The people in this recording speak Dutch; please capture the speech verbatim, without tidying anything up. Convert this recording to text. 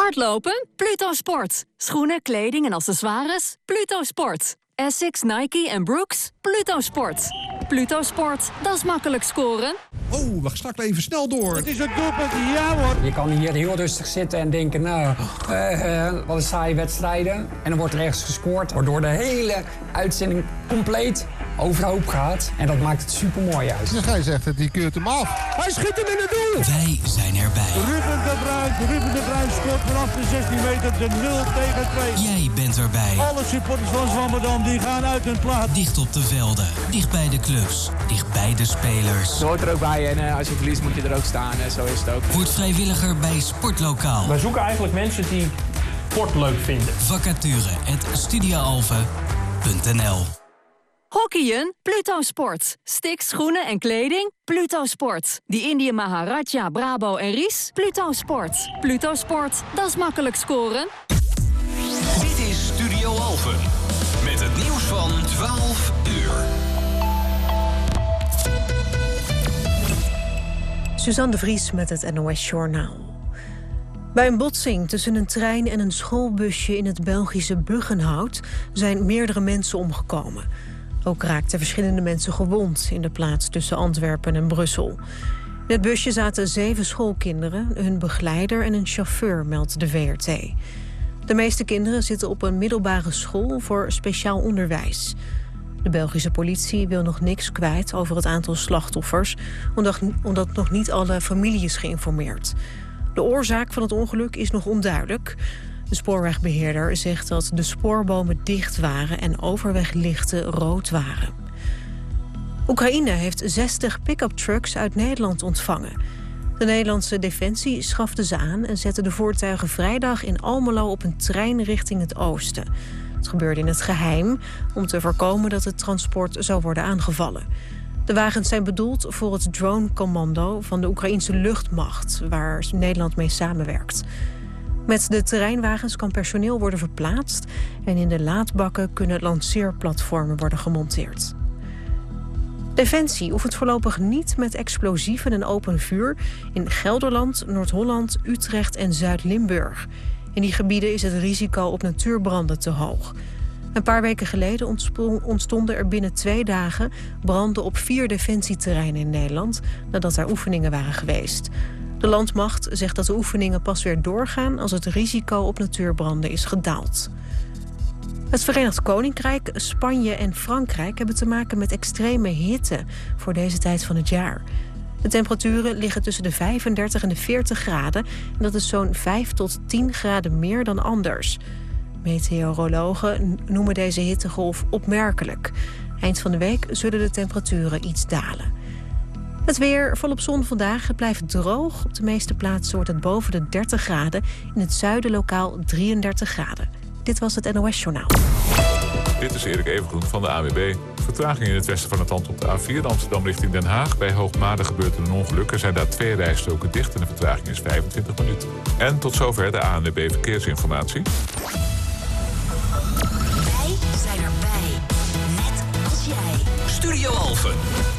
Hardlopen? Pluto Sport. Schoenen, kleding en accessoires? Pluto Sport. Essex, Nike en Brooks? Pluto Sport. Pluto Sport, dat is makkelijk scoren. Oh, we schakelen even snel door. Het is een doelpunt, ja hoor. Je kan hier heel rustig zitten en denken, nou, uh, uh, wat een saaie wedstrijden. En dan wordt er ergens gescoord, waardoor de hele uitzending compleet overhoop gaat. En dat maakt het supermooi uit. Ja, gij zegt het, die keurt hem af. Hij schiet hem in het doel. Wij zijn erbij. Ruben de Bruin, Ruben de Bruin scoort vanaf de zestien meter de nul tegen twee. Jij bent erbij. Alle supporters van Zwammerdam die gaan uit hun plaats. Dicht op de velden, dicht bij de clubs, dicht bij de spelers. Je hoort er ook bij en uh, als je verliest moet je er ook staan. En zo is het ook. Word vrijwilliger bij Sportlokaal. Wij zoeken eigenlijk mensen die sport leuk vinden. Vacature at studioalve punt n l. Hockeyen? Pluto Sport. Sticks, schoenen en kleding? Pluto Sport. Die Indië Maharaja, Brabo en Ries? Pluto Sport. Pluto Sport, dat is makkelijk scoren. Dit is Studio Alphen. Met het nieuws van twaalf uur. Suzanne de Vries met het N O S Journaal. Bij een botsing tussen een trein en een schoolbusje in het Belgische Buggenhout zijn meerdere mensen omgekomen. Ook raakten verschillende mensen gewond in de plaats tussen Antwerpen en Brussel. In het busje zaten zeven schoolkinderen, hun begeleider en een chauffeur, meldt de V R T. De meeste kinderen zitten op een middelbare school voor speciaal onderwijs. De Belgische politie wil nog niks kwijt over het aantal slachtoffers, omdat, omdat nog niet alle familie is geïnformeerd. De oorzaak van het ongeluk is nog onduidelijk. De spoorwegbeheerder zegt dat de spoorbomen dicht waren en overweglichten rood waren. Oekraïne heeft zestig pick-up trucks uit Nederland ontvangen. De Nederlandse Defensie schafte ze aan en zette de voertuigen vrijdag in Almelo op een trein richting het oosten. Het gebeurde in het geheim om te voorkomen dat het transport zou worden aangevallen. De wagens zijn bedoeld voor het drone-commando van de Oekraïnse luchtmacht, waar Nederland mee samenwerkt. Met de terreinwagens kan personeel worden verplaatst en in de laadbakken kunnen lanceerplatformen worden gemonteerd. Defensie oefent voorlopig niet met explosieven en open vuur in Gelderland, Noord-Holland, Utrecht en Zuid-Limburg. In die gebieden is het risico op natuurbranden te hoog. Een paar weken geleden ontstonden er binnen twee dagen branden op vier defensieterreinen in Nederland, nadat er oefeningen waren geweest. De landmacht zegt dat de oefeningen pas weer doorgaan als het risico op natuurbranden is gedaald. Het Verenigd Koninkrijk, Spanje en Frankrijk hebben te maken met extreme hitte voor deze tijd van het jaar. De temperaturen liggen tussen de vijfendertig en de veertig graden en dat is zo'n vijf tot tien graden meer dan anders. Meteorologen noemen deze hittegolf opmerkelijk. Eind van de week zullen de temperaturen iets dalen. Het weer, volop zon vandaag. Het blijft droog. Op de meeste plaatsen wordt het boven de dertig graden. In het zuiden lokaal drieëndertig graden. Dit was het N O S-journaal. Dit is Erik Evengroen van de A W B. Vertraging in het westen van het land op de A vier Amsterdam richting Den Haag. Bij Hoogmade gebeurt er een ongeluk. Er zijn daar twee rijstroken dicht en de vertraging is vijfentwintig minuten. En tot zover de A N W B Verkeersinformatie. Wij zijn erbij. Net als jij. Studio Alphen.